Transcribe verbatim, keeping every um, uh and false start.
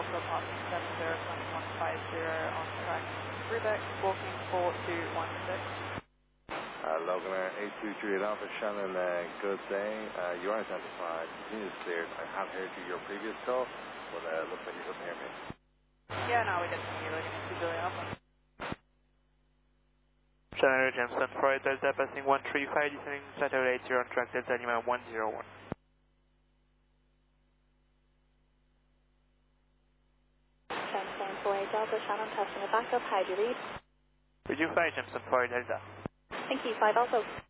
Alpha passing seven zero seven one five zero on track Rubeck, walking four two one six. Uh, Logan Air eight two three eight Alpha, Shannon, uh, good day. Uh, you are identified, continuous cleared. I have heard you your previous call, but uh, looks like you couldn't hear me. Yeah, no, we didn't hear you looking at two Billy Alpha. Shannon Jameson, Freud Delta passing one three five, descending satellite zero on track Delta Lima one zero one. Jameson four eight Delta, Shannon testing a backup, how do you read? Would you fly Jameson Freud Delta? Thank you, five also.